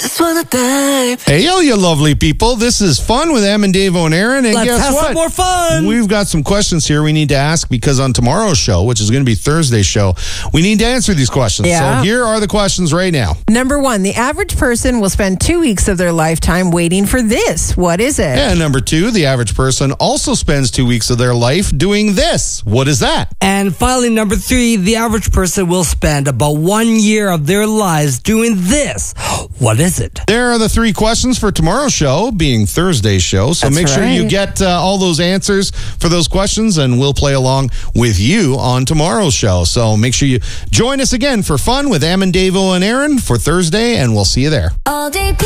just wanna dive. Hey, yo, you lovely people. This is Fun with Em and Davo and Aaron. And Let's guess have what? some more fun. We've got some questions here we need to ask because on tomorrow's show, which is going to be Thursday's show, we need to answer these questions. Yeah. So here are the questions right now. Number 1, the average person will spend 2 weeks of their lifetime waiting for this. What is it? And number 2, the average person also spends 2 weeks of their life doing this. What is that? And finally, number 3, the average person will spend about 1 year of their lives doing this. What is it? There are the 3 questions for tomorrow's show, being Thursday's show. So That's make sure you right. get all those answers for those questions, and we'll play along with you on tomorrow's show. So make sure you join us again for Fun with Em and Davo and Aaron for Thursday, and we'll see you there. All day